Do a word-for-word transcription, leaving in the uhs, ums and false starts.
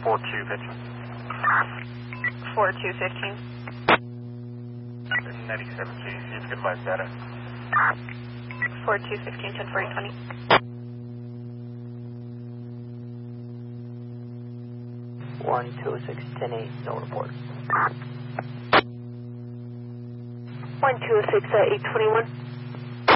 four two fifteen. four two fifteen. ninety-seven G, you've got my data. four two fifteen, ten forty twenty. one two six, ten eight, no report. one two six, eight twenty-one.